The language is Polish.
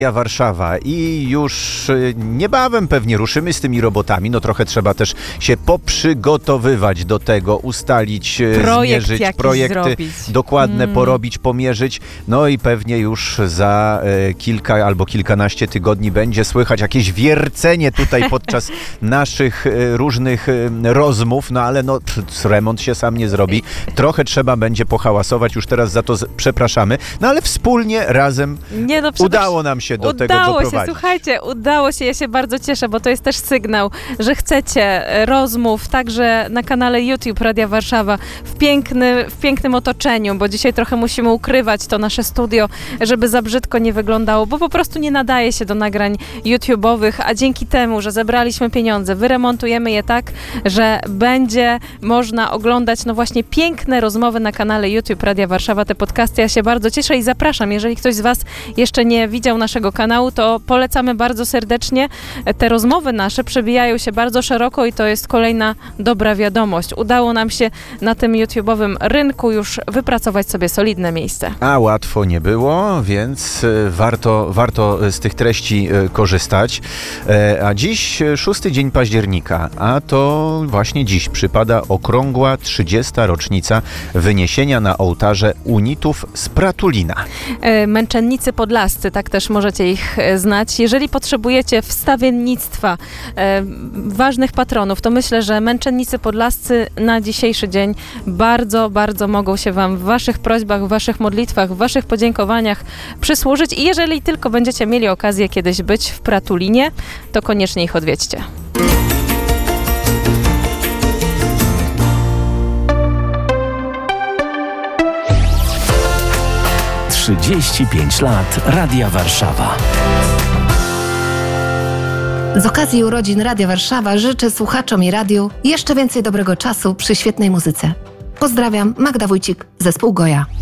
Warszawa i już niebawem pewnie ruszymy z tymi robotami. No trochę trzeba też się poprzygotowywać do tego, ustalić, zmierzyć projekty, zrobić. dokładne porobić, pomierzyć. No i pewnie już za kilka albo kilkanaście tygodni będzie słychać jakieś wiercenie tutaj podczas naszych różnych rozmów, no ale remont się sam nie zrobi. Trochę trzeba będzie pohałasować, już teraz za to przepraszamy. No ale wspólnie, razem udało nam się do tego doprowadzić. Słuchajcie, udało się, ja się bardzo cieszę, bo to jest też sygnał, że chcecie rozmów także na kanale YouTube Radia Warszawa w pięknym otoczeniu, bo dzisiaj trochę musimy ukrywać to nasze studio, żeby za brzydko nie wyglądało, bo po prostu nie nadaje się do nagrań YouTube'owych, a dzięki temu, że zebraliśmy pieniądze, wyremontujemy je tak, że będzie można oglądać właśnie piękne rozmowy na kanale YouTube Radia Warszawa, te podcasty. Ja się bardzo cieszę i zapraszam, jeżeli ktoś z Was jeszcze nie widział naszego kanału, to polecamy bardzo serdecznie. Te rozmowy nasze przebijają się bardzo szeroko i to jest kolejna dobra wiadomość. Udało nam się na tym YouTube'owym rynku już wypracować sobie solidne miejsce. A łatwo nie było, więc warto z tych treści korzystać. A dziś 6 dzień października, a to właśnie dziś przypada okrągła 30. rocznica wyniesienia na ołtarze unitów z Pratulina. Męczennicy Podlascy, tak też możecie ich znać. Jeżeli potrzebujecie wstawiennictwa ważnych patronów, to myślę, że Męczennicy Podlascy na dzisiejszy dzień bardzo, bardzo mogą się Wam w Waszych prośbach, w Waszych modlitwach, w Waszych podziękowaniach przysłużyć i jeżeli tylko będziecie mieli okazję kiedyś być w Pratulinie, to koniecznie ich odwiedźcie. 35 lat Radia Warszawa. Z okazji urodzin Radia Warszawa życzę słuchaczom i radiu jeszcze więcej dobrego czasu przy świetnej muzyce. Pozdrawiam, Magda Wójcik, zespół Goja.